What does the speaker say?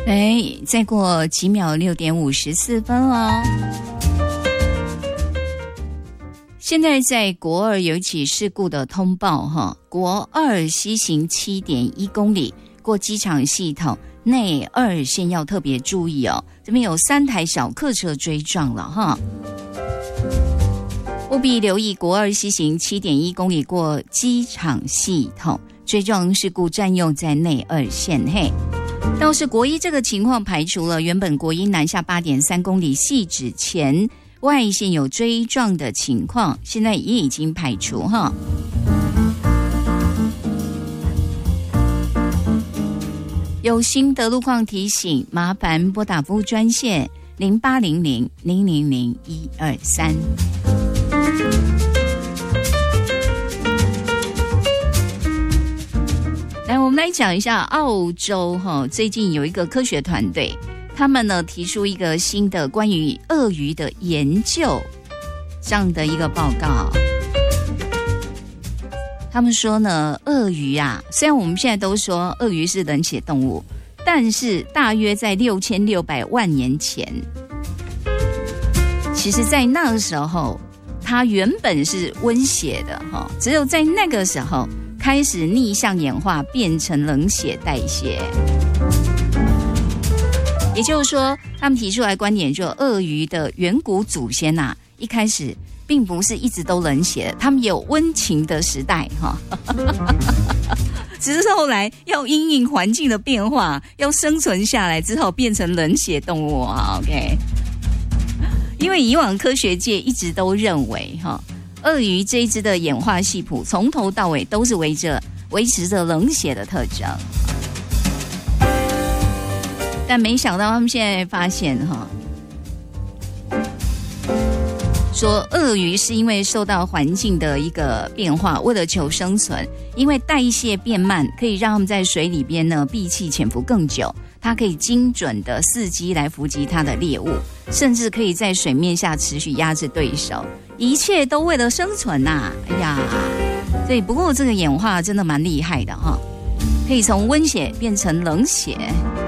再过几秒6点54分哦。现在在国二有一起事故的通报哈，国二西行 7.1 公里过机场系统内二线要特别注意哦，这边有3台小客车追撞了哈，务必留意国二西行 7.1 公里过机场系统追撞事故占用在内二线嘿。倒是国一这个情况排除了原本国一南下 8.3 公里汐止前外线有追撞的情况，现在也已经排除哈。有新的路况提醒，麻烦拨打服务专线0800-000-123。来，我们来讲一下澳洲哈，最近有一个科学团队，他们呢提出一个新的关于鳄鱼的研究这样的一个报告。他们说呢，鳄鱼啊，虽然我们现在都说鳄鱼是冷血动物，但是大约在6600万年前，其实在那个时候它原本是温血的哈，只有在那个时候开始逆向演化变成冷血代谢。也就是说，他们提出来观点，就鳄鱼的远古祖先啊，一开始并不是一直都冷血的，他们也有温情的时代哈。只是后来要因应环境的变化，要生存下来，只好变成冷血动物啊。OK， 因为以往科学界一直都认为哈，鳄鱼这一只的演化系谱从头到尾都是维持着冷血的特征。但没想到他们现在发现哈，说鳄鱼是因为受到环境的一个变化，为了求生存，因为代谢变慢，可以让他们在水里边呢闭气潜伏更久，它可以精准的伺机来伏击它的猎物，甚至可以在水面下持续压制对手，一切都为了生存啊。哎呀，所以不过这个演化真的蛮厉害的哈，可以从温血变成冷血。